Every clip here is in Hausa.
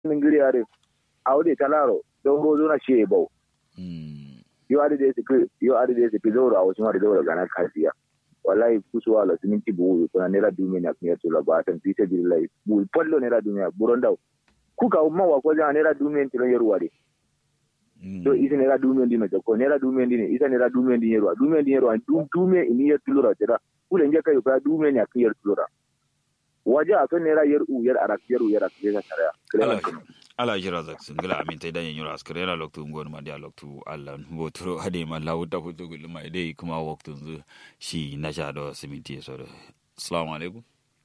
ngiri are awde talaro don rozo na shi bau yo ade de su zoro a wasu ma da zoro ga na kasiya wallahi kusuwa la siminti bu ko na nera dumi na kiyar to la batan fita billahi bu pollo nera dumi buron daw kuka umma wa ko ja nera dumi tilo yeruwa de do isa nera dumi ndi no ko nera dumi ndi ne isa nera dumi ndi yeruwa dumi ni yer tulura tera kule nje kayo ka dumi ne akiyar tulura waje a kan nera yer u yer arak yer u yer ak ga tara ala jira zak singila amin tay dan yura askare la loktu ngon ma dia loktu Allah botro hade ma lawta futu gul mai dai kuma waktu shi na sha do siminti so assalamu alaikum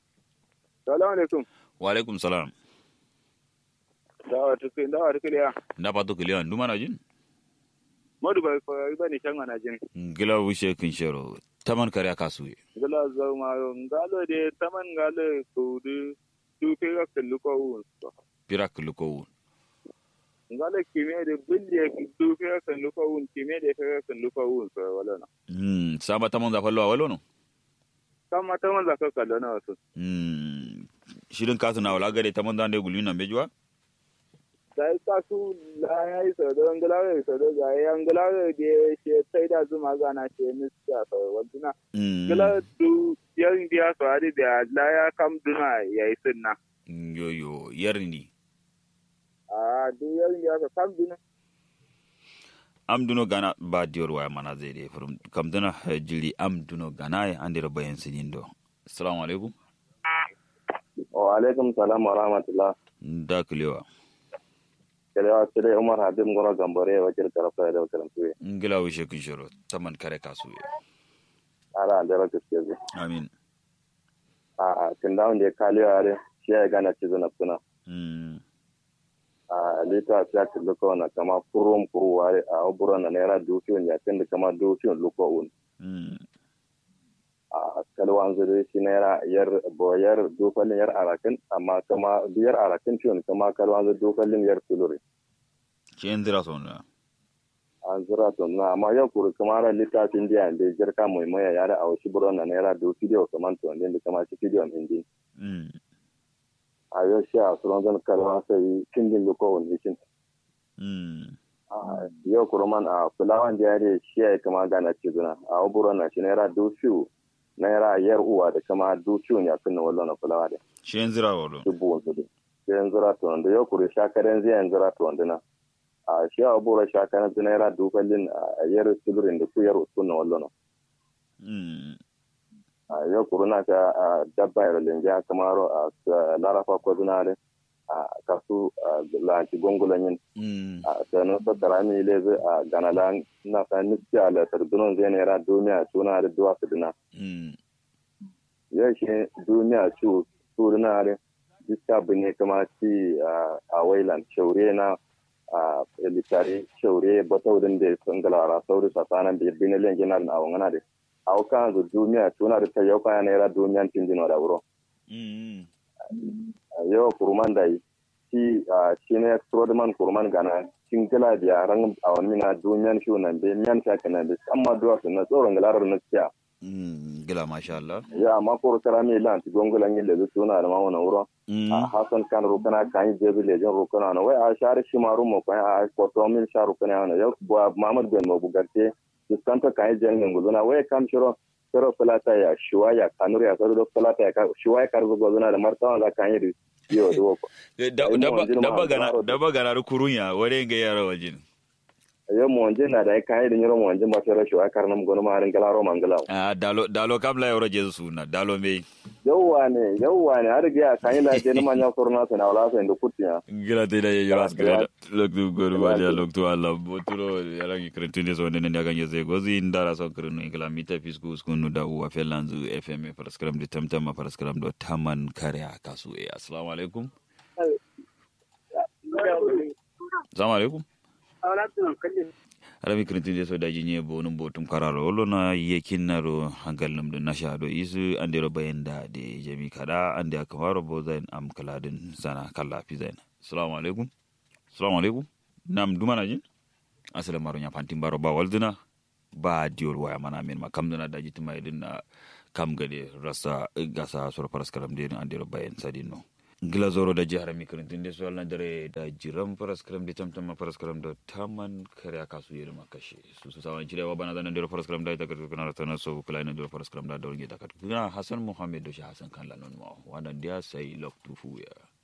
wa alaikum salam da tukiliya na pa tukiliya nduma na jin modu ba ko ibani changa na jin gila wishe kin shero taman kare kasuye gila zama ngalo de taman ngalo kudu tu pega keluko un pirak luko ngale kime de bille tu pega keluko un kime de pega keluko un so wala na sama taman za fallo wala no sama taman za ka kallo na wasu shirin kasu na wala gare taman da ne gulina bejwa sai kasu la yayi so don ngalawe so do ga yan ngalawe de she sai da zuma gana she miska so wajina ngala du yan dia so ade da la ya kam duna yayi sunna yo yarni du yan dia so kam duna amduno gana ba dior waya mana zai dai from kam duna jili amduno gana ya andira bayan sinindo assalamu alaikum wa alaikum salam wa rahmatullah da kulewa kelewa sire Umar Habib ngoro gambore wakil tarafa da wakil tuwe ngila wishe kun shoro taman kare kasuye ara andara kiskeze amin tindawo de kaliwa are shi ya gana cizo na suna lita ta luko na kama furum furuwa a oburo na naira dukiyon ya tende kama dukiyon luko un kalwan zuri shi naira yar boyar dokalin yar arakin amma kama biyar arakin ciwon kama kalwan zuri dokalin yar tuluri ke indira sonna an zira sonna amma yau kuri kama ran littafin diya da jirka mai maya yare a wasu buron na naira dokiyo kaman to da kama shi kidiyon indi a yau shi a suron zan kalwan sai kingin lokowun hishin yau kuruman a fulawan jari shi ya kama gana cizuna a buron na shi naira dokiyo naira yar uwa da kama dukiyo ne a kunna wallon na fulawa da shi yan zira wallo dubu wanzu da shi yan zira to wanda yau kuri shakaren zai yan zira to wanda na a shi a bura shakaren zai naira dukalin a yar tulurin da ku yar kunna wallon na a yau kuri na ta dabba yar linja kamar a larafa ko zinare a kasu lanci gongulan yin a sanin sattara mi leze a ganalan na sanin siya la tardunon zai naira duniya suna da duwa su dina yau shi duniya su dinare jiska bine kama ci a wailan shaure na a litare shaure bataurin da sun galara sauri sasanan da bine len ginar na wangana da a wukan zu duniya suna da ta yau kaya naira duniyan tindino da wuro yau kurman da yi shi ne Srodman kurman gana cin gila biya ran a wani mina duniyan shi nan be miyan ta kana be amma duwa sun na tsoron galarar na ciya gila masha Allah ya amma ko karami lan ti gongolan yin da suna da mawana wuro a Hassan kan rukana kan je bi lejin rukana na wai a share shi maru mo kan a ko to min sharu kana na yau Muhammad bin Mabugarte diskanta kan je ngin guduna wai kam shiro sero plata ya shuwaya kanuri ya sero plata ya shuwaya karzo guduna da martawa da kan yi yo do dabba gana kurunya wore ga yara wajin yo mo nje na da kan yi nyoro mo nje ma sero shuwaya karnam gono ma ran galaro mangala dalo kabla yoro jesu na dalo me yawwa ne har ga kan yi la je ma nya korna sana wala sa inda kutiya gira te da yoro askara loktu goru ba ya loktu Allah boturo yara ngi krentinde so nene ndaga nyeze gozi ndara so krenu ingla mita fisku skunu da uwa felanzu fm paraskram de tamtama paraskram do taman kare akasu assalamu alaikum assalamu alaikum arabi krentinde so da jinye bonum botum kararo lona yekinaro hangalnum do nashado isu andero bayenda de jami kada ande akamaro bozain am kaladin sana kala fizain assalamu alaikum nam dumana jin asala maro nya fantim baro ba waldina ba diol waya mana men ma kamdana daji tima idin kam gade rasa gasa sor paraskaram de andero bayen sadino Glazoro da jihar Mikirin da su dare da jiran faraskaram da tamtama faraskaram da taman kare aka su yi kashe su sawan cirewa bana zanen da faraskaram da ita kana ta na so kula ne da faraskaram da dauke da ka Hassan Muhammad da shi Hassan kan lanon ma wannan da sai loktu fuya